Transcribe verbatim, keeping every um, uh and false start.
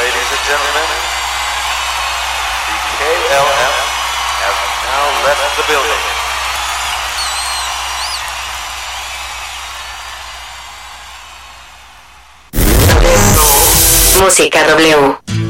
Ladies and gentlemen, the K L M has now left the building. Música W.